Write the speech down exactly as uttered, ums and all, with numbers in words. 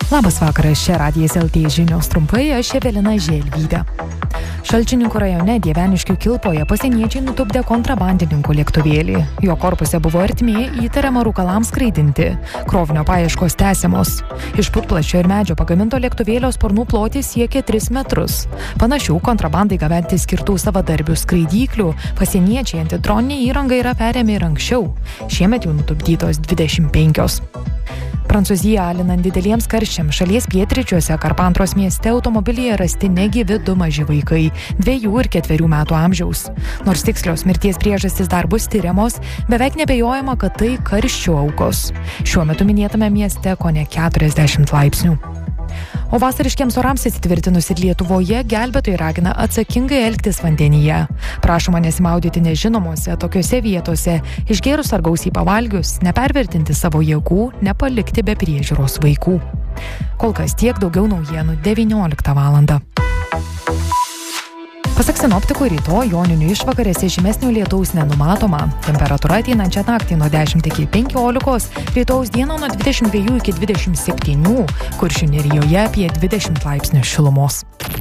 Labas vakaras, čia Radijas L T žinios trumpai, aš Evelina Želvytė. Šalčininkų rajone Dieveniškių kilpoje pasieniečiai nutupdė kontrabandininkų lėktuvėlį. Jo korpuse buvo ertmė, įtariama rūkalams skraidinti. Krovinio paieškos tęsiamos. Iš putplasčio ir medžio pagaminto lėktuvėlio sparnų plotis siekia tris metrus. Panašių kontrabandai gabenti skirtų savadarbių skraidyklių pasieniečiai antidroninė įranga yra perėmę ir anksčiau. Šiemet jų nutupdytos dvidešimt penkios. Prancūzija alinant dideliems karščiams šalies pietryčiuose Karpantros mieste automobilyje rasti negyvi du maži vaikai, dviejų ir ketverių metų amžiaus. Nors tikslios mirties priežastys dar bus tyriamos, beveik nebejojama, kad tai karščio aukos. Šiuo metu minėtame mieste kone keturiasdešimt laipsnių. O vasariškiems orams įsitvirtinus ir Lietuvoje gelbėtojai ragina atsakingai elgtis vandenyje. Prašoma nesimaudyti nežinomose tokiose vietose, išgėrus ar gausiai pavalgius, nepervertinti savo jėgų, nepalikti be priežiūros vaikų. Kol kas tiek, daugiau naujienų devynioliktą valandą. Pasak sinoptikų, rytoj joninių išvakarėse žymesnio lietaus nenumatoma. Temperatūra ateinančią naktį nuo dešimt iki penkiolikos, rytojaus dieną nuo dvidešimt dviejų iki dvidešimt septynių, Kuršių nerijoje apie dvidešimt laipsnių šilumos.